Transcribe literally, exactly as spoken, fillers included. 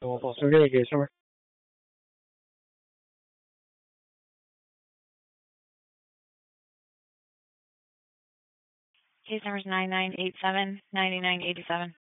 我保存这个给上面。 Case number is nine nine eight seven, nine nine eight seven.